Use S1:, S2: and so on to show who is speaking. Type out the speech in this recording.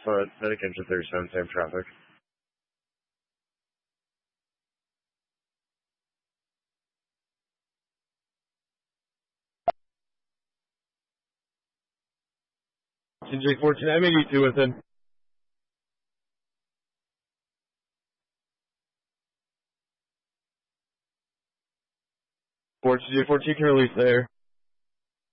S1: foot, Medic engine 37, same traffic.
S2: CJ14, M82 within. CJ14 can release there.